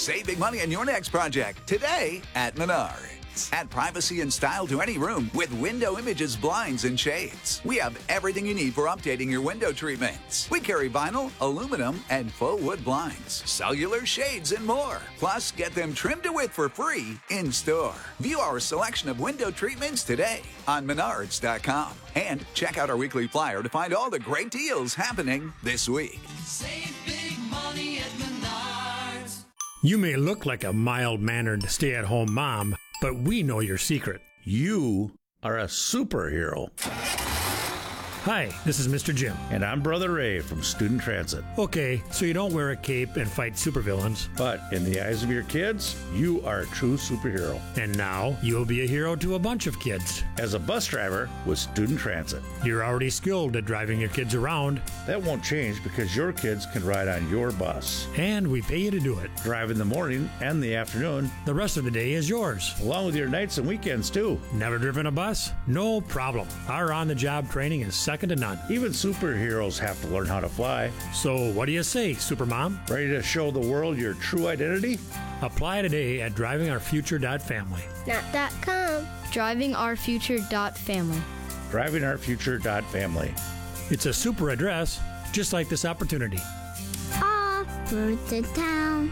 Save big money on your next project today at Menards. Add privacy and style to any room with Window Images blinds and shades. We have everything you need for updating your window treatments. We carry vinyl, aluminum, and faux wood blinds, cellular shades, and more. Plus, get them trimmed to width for free in store. View our selection of window treatments today on Menards.com. And check out our weekly flyer to find all the great deals happening this week. Save big money at Menards. You may look like a mild-mannered stay-at-home mom, but we know your secret. You are a superhero. Hi, this is Mr. Jim. And I'm Brother Ray from Student Transit. Okay, so you don't wear a cape and fight supervillains. But in the eyes of your kids, you are a true superhero. And now you'll be a hero to a bunch of kids. As a bus driver with Student Transit. You're already skilled at driving your kids around. That won't change because your kids can ride on your bus. And we pay you to do it. Drive in the morning and the afternoon. The rest of the day is yours. Along with your nights and weekends, too. Never driven a bus? No problem. Our on-the-job training is second to none. Even superheroes have to learn how to fly. So what do you say, Supermom? Ready to show the world your true identity? Apply today at drivingourfuture.family. Not .com. drivingourfuture.family. drivingourfuture.family. It's a super address, just like this opportunity. Off for the town.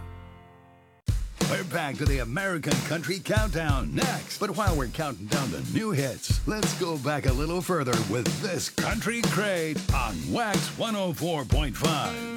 We're back to the American Country Countdown next. But while we're counting down the new hits, let's go back a little further with this Country Crate on Wax 104.5.